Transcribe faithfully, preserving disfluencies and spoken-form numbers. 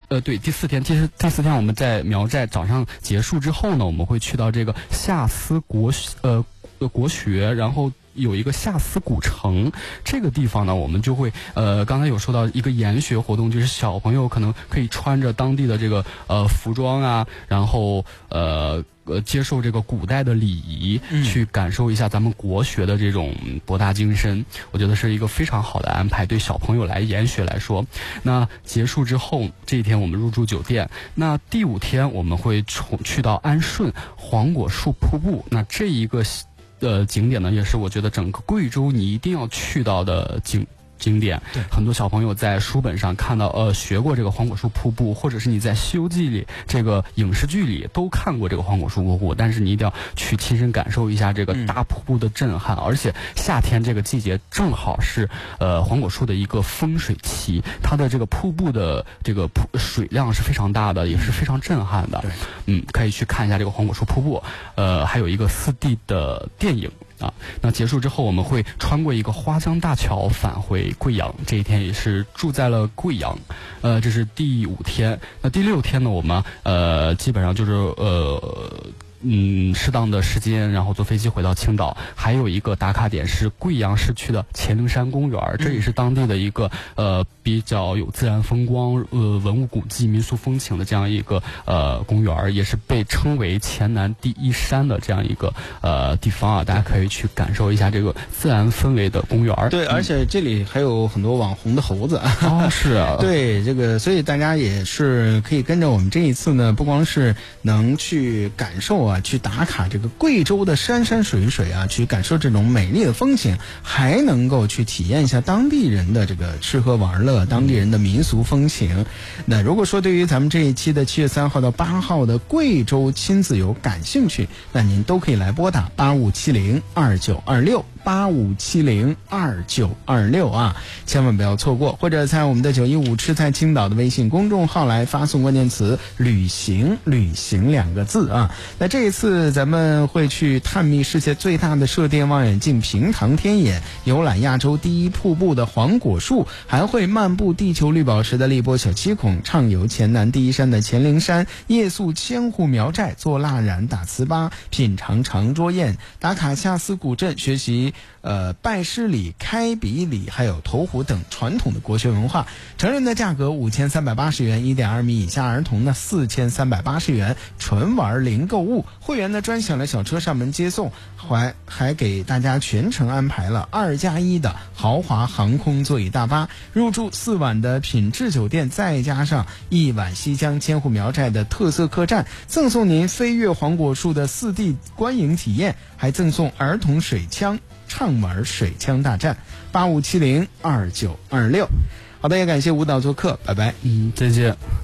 呃，对，第四天，其实第四天我们在苗寨早上结束之后呢，我们会去到这个夏思国呃国学，然后有一个夏思古城这个地方呢，我们就会呃刚才有说到一个研学活动，就是小朋友可能可以穿着当地的这个呃服装啊，然后呃。呃，接受这个古代的礼仪，嗯，去感受一下咱们国学的这种博大精深，我觉得是一个非常好的安排，对小朋友来研学来说。那结束之后，这一天我们入住酒店。那第五天我们会从去到安顺黄果树瀑布。那这一个呃景点呢，也是我觉得整个贵州你一定要去到的景。经典，对，很多小朋友在书本上看到，呃，学过这个黄果树瀑布，或者是你在《西游记》里这个影视剧里都看过这个黄果树瀑布，但是你一定要去亲身感受一下这个大瀑布的震撼。嗯、而且夏天这个季节正好是呃黄果树的一个丰水期，它的这个瀑布的这个瀑水量是非常大的，也是非常震撼的。嗯，可以去看一下这个黄果树瀑布，呃，还有一个四 D 的电影。啊，那结束之后我们会穿过一个花江大桥返回贵阳，这一天也是住在了贵阳，呃，这是第五天。那第六天呢，我们呃基本上就是呃。嗯，适当的时间，然后坐飞机回到青岛。还有一个打卡点是贵阳市区的乾陵山公园，这也是当地的一个呃比较有自然风光、呃文物古迹、民俗风情的这样一个呃公园，也是被称为黔南第一山的这样一个呃地方啊，大家可以去感受一下这个自然氛围的公园。 对，而且这里还有很多网红的猴子。 哦，是啊。 对，这个所以大家也是可以跟着我们这一次呢，不光是能去感受啊，去打卡这个贵州的山山水水啊，去感受这种美丽的风情，还能够去体验一下当地人的这个吃喝玩乐，当地人的民俗风情。那如果说对于咱们这一期的七月三号到八号的贵州亲子游感兴趣，那您都可以来拨打八五七零二九二六。八五七零二九二六啊，千万不要错过，或者在我们的九一五吃菜青岛的微信公众号来发送关键词旅行旅行两个字啊。那这一次咱们会去探秘世界最大的射电望远镜平塘天眼，游览亚洲第一瀑布的黄果树，还会漫步地球绿宝石的荔波小七孔，畅游黔南第一山的黔灵山，夜宿千户苗寨，做蜡染打糍粑，品尝长桌宴，打卡夏思古镇，学习呃，拜师礼、开笔礼，还有投壶等传统的国学文化。成人的价格五千三百八十元，一点二米以下儿童呢四千三百八十元，纯玩零购物。会员呢专享了小车上门接送，还还给大家全程安排了二加一的豪华航空座椅大巴，入住四晚的品质酒店，再加上一晚西江千户苗寨的特色客栈，赠送您飞越黄果树的四 D 观影体验，还赠送儿童水枪。畅玩水枪大战，八五七零二九二六。好的，也感谢舞蹈做客，拜拜。 嗯，再见。